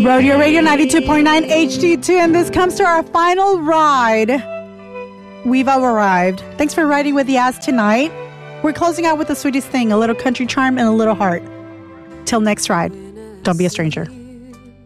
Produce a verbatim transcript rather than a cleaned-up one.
Rodeo Radio ninety-two point nine H D two, and this comes to our final ride. We've arrived. Thanks for riding with Yaz tonight. We're closing out with the sweetest thing, a little country charm and a little heart. Till next ride, don't be a stranger.